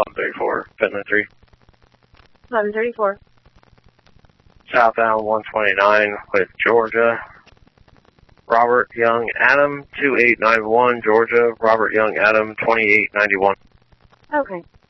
1134, Finland 3. 1134. Southbound 129 with Georgia. Robert Young Adam, 2891, Georgia. Robert Young Adam, 2891. Okay.